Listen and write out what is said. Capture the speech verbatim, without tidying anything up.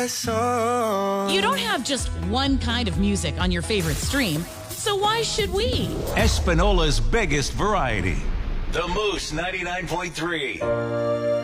song. You don't have just one kind of music on your favorite stream, so why should we? Espinola's biggest variety. The Moose ninety-nine point three.